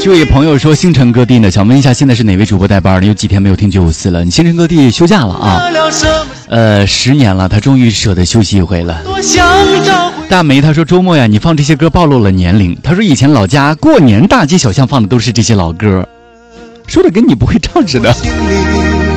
这位朋友说星辰各地呢，想问一下现在是哪位主播带班的？有几天没有听954了？你星辰各地休假了啊？10年了，他终于舍得休息一回了。大梅他说周末呀，你放这些歌暴露了年龄。他说以前老家过年大街小巷放的都是这些老歌，说的跟你不会唱似的。